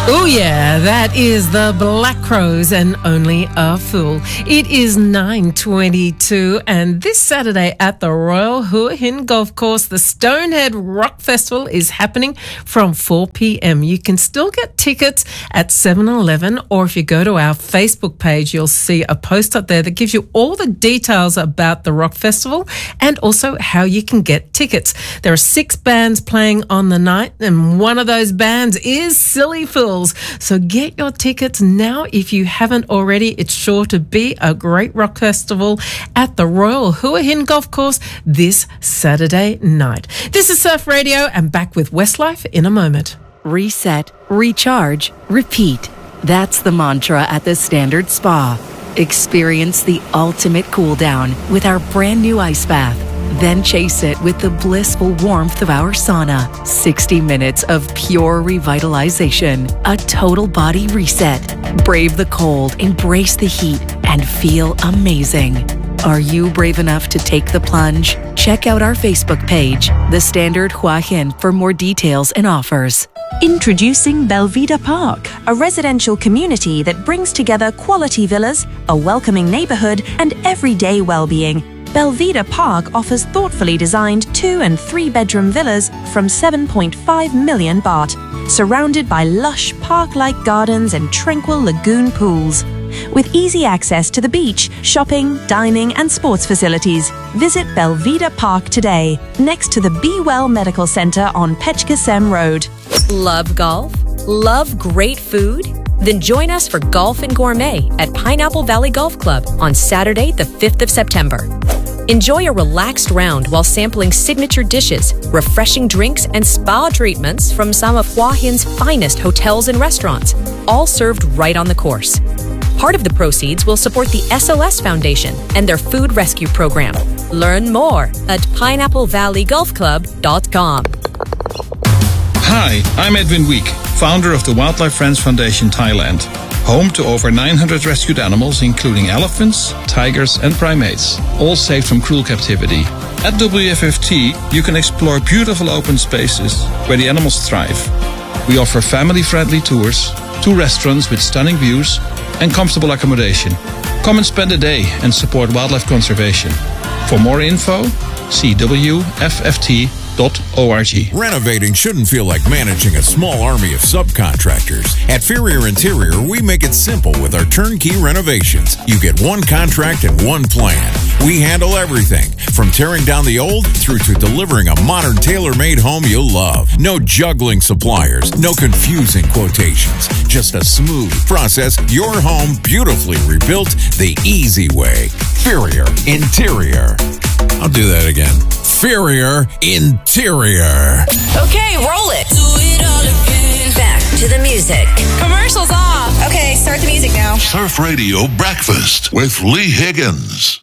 Oh yeah, that is the Black Crowes and Only a Fool. It is 9:22 and this Saturday at the Royal Hua Hin Golf Course, the Stonehead Rock Festival is happening from 4 p.m. You can still get tickets at 7-Eleven, or if you go to our Facebook page, you'll see a post up there that gives you all the details about the Rock Festival and also how you can get tickets. There are 6 bands playing on the night and one of those bands is Silly Fools. So get your tickets now if you haven't already. It's sure to be a great rock festival at the Royal Hua Hin Golf Course this Saturday night. This is Surf Radio and back with Westlife in a moment. Reset, recharge, repeat. That's the mantra at the Standard Spa. Experience the ultimate cool down with our brand new ice bath. Then chase it with the blissful warmth of our sauna. 60 minutes of pure revitalization. A total body reset. Brave the cold, embrace the heat, and feel amazing. Are you brave enough to take the plunge? Check out our Facebook page, The Standard Hua Hin, for more details and offers. Introducing Belvita Park, a residential community that brings together quality villas, a welcoming neighborhood, and everyday well-being. Belvita Park offers thoughtfully designed 2- and 3-bedroom villas from 7.5 million baht, surrounded by lush park-like gardens and tranquil lagoon pools. With easy access to the beach, shopping, dining, and sports facilities, visit Belvita Park today, next to the Be Well Medical Center on Pechkasem Road. Love golf? Love great food? Then join us for Golf and Gourmet at Pineapple Valley Golf Club on Saturday, the 5th of September. Enjoy a relaxed round while sampling signature dishes, refreshing drinks, and spa treatments from some of Hua Hin's finest hotels and restaurants, all served right on the course. Part of the proceeds will support the SOS Foundation and their food rescue program. Learn more at pineapplevalley.golfclub.com. Hi, I'm Edwin Week, founder of the Wildlife Friends Foundation Thailand, home to over 900 rescued animals, including elephants, tigers, and primates, all saved from cruel captivity. At WFFT, you can explore beautiful open spaces where the animals thrive. We offer family-friendly tours, 2 restaurants with stunning views, and comfortable accommodation. Come and spend a day and support wildlife conservation. For more info, see WFFT.org. Renovating shouldn't feel like managing a small army of subcontractors. At Ferrier Interior, we make it simple with our turnkey renovations. You get one contract and one plan. We handle everything, from tearing down the old through to delivering a modern tailor-made home you'll love. No juggling suppliers, no confusing quotations. Just a smooth process, your home beautifully rebuilt the easy way. Ferrier Interior. I'll do that again. Ferrier Interior. Okay, roll it. Do it all again. Back to the music. Commercials off. Okay, start the music now. Surf Radio Breakfast with Lee Higgins.